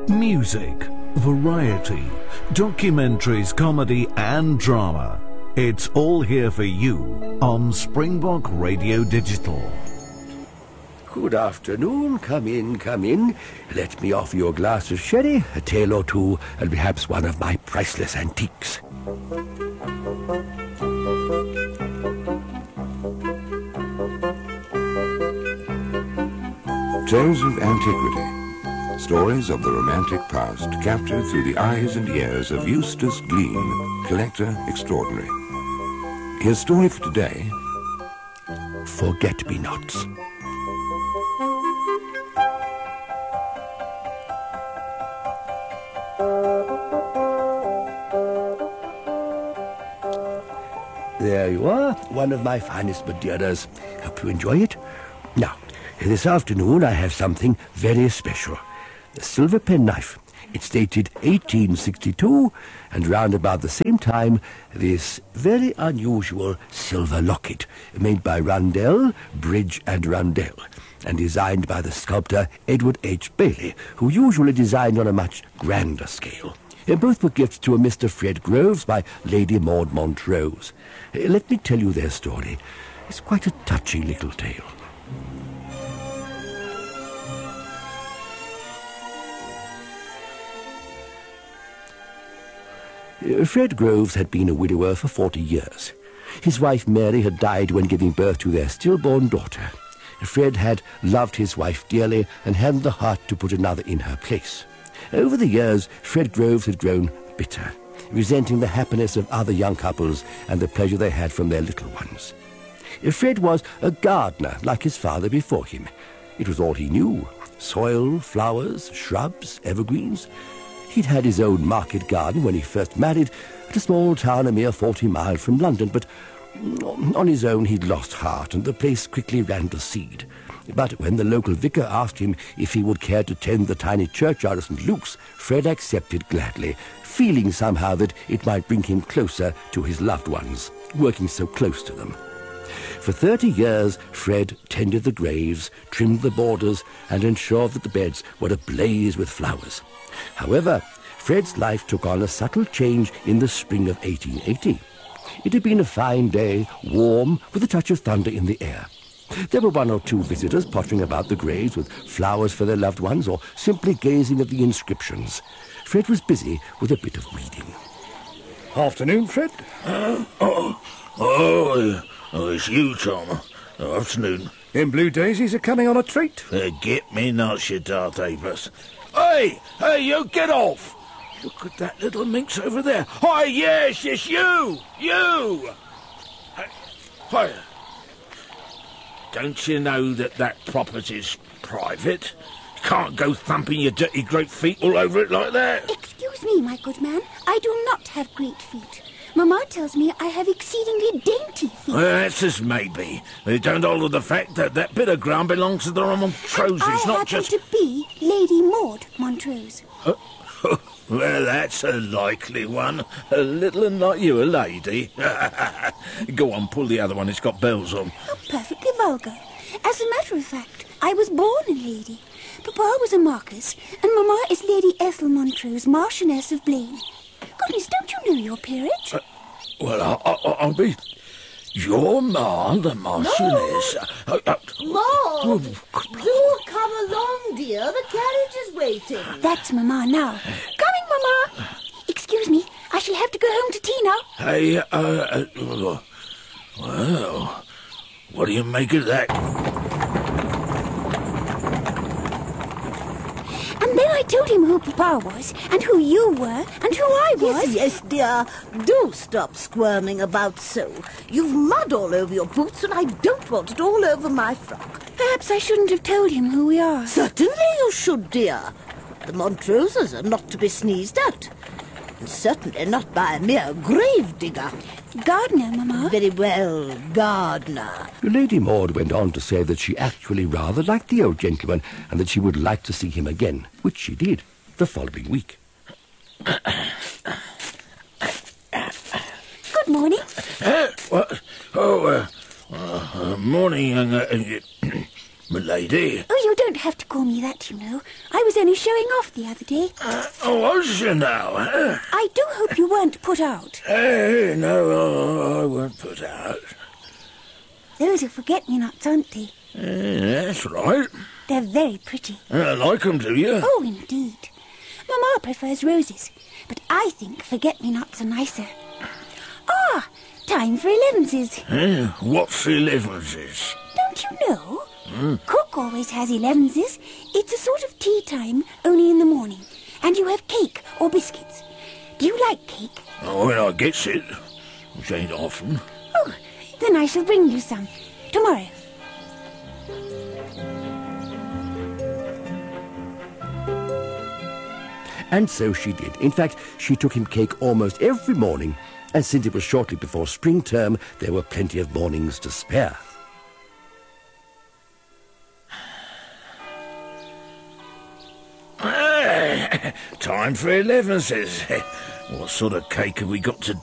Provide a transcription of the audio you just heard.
Music, variety, documentaries, comedy and drama. It's all here for you on Springbok Radio Digital. Good afternoon. Come in, come in. Let me offer you a glass of sherry, a tale or two, and perhaps one of my priceless antiques. Tales of Antiquity. Stories of the romantic past captured through the eyes and ears of Eustace Glean, collector extraordinary. His story for today: Forget-me-nots. There you are, one of my finest Madeiras. Hope you enjoy it. Now, this afternoon I have something very special. A silver penknife. It's dated 1862, and round about the same time, this very unusual silver locket, made by Rundell, Bridge and Rundell, and designed by the sculptor Edward H. Bailey, who usually designed on a much grander scale. Both were gifts to a Mr. Fred Groves by Lady Maud Montrose. Let me tell you their story. It's quite a touching little tale. Fred Groves had been a widower for 40 years. His wife Mary had died when giving birth to their stillborn daughter. Fred had loved his wife dearly and hadn't the heart to put another in her place. Over the years, Fred Groves had grown bitter, resenting the happiness of other young couples and the pleasure they had from their little ones. Fred was a gardener like his father before him. It was all he knew: soil, flowers, shrubs, evergreens. He'd had his own market garden when he first married at a small town a mere 40 miles from London, but on his own he'd lost heart, and the place quickly ran to seed. But when the local vicar asked him if he would care to tend the tiny churchyard of St. Luke's, Fred accepted gladly, feeling somehow that it might bring him closer to his loved ones, working so close to them. For 30 years, Fred tended the graves, trimmed the borders, and ensured that the beds were ablaze with flowers. However, Fred's life took on a subtle change in the spring of 1880. It had been a fine day, warm, with a touch of thunder in the air. There were one or two visitors pottering about the graves with flowers for their loved ones, or simply gazing at the inscriptions. Fred was busy with a bit of reading. Afternoon, Fred. It's you, Tom. Afternoon. Them blue daisies are coming on a treat. Get me nuts, you dart apers. Hey, you get off! Look at that little minx over there. Hi, yes, you! Hi. Don't you know that property's private? You can't go thumping your dirty great feet all over it like that. Excuse me, my good man. I do not have great feet. Mamma tells me I have exceedingly dainty feet. Well, that's as maybe. It don't alter the fact that that bit of ground belongs to the Montroses, not just... I happen to be Lady Maud Montrose. Well, that's a likely one. A little un like you, a lady. Go on, pull the other one. It's got bells on. How perfectly vulgar. As a matter of fact, I was born a lady. Papa was a Marquis, and Mamma is Lady Ethel Montrose, Marchioness of Blaine. Goodness, don't you know your peerage? Well, I'll be... Your ma, the Marchioness... Maud! Do come along, dear. The carriage is waiting. That's Mamma now. Coming, Mamma. Excuse me, I shall have to go home to tea now. Hey, well, what do you make of that? And then I told him who Papa was, and who you were, and who I was. Yes, dear. Do stop squirming about so. You've mud all over your boots, and I don't want it all over my frock. Perhaps I shouldn't have told him who we are. Certainly you should, dear. The Montroses are not to be sneezed at. And certainly not by a mere grave digger. Gardener, Mamma. Very well, gardener. Lady Maud went on to say that she actually rather liked the old gentleman and that she would like to see him again, which she did the following week. Good morning. Morning, my lady. Oh, you don't have to call me that, you know. I was only showing off the other day. Was you now? I do hope you weren't put out. No, I weren't put out. Those are forget-me-nots, aren't they? That's right. They're very pretty. Like 'em, do you? Oh, indeed. Mamma prefers roses, but I think forget-me-nots are nicer. Ah, time for 11s. What's 11s? Don't you know? Cook always has 11s. It's a sort of tea time, only in the morning. And you have cake or biscuits. Do you like cake? When I gets it, which ain't often. Oh, then I shall bring you some. Tomorrow. And so she did. In fact, she took him cake almost every morning, and since it was shortly before spring term, there were plenty of mornings to spare. Time for 11s. What sort of cake have we got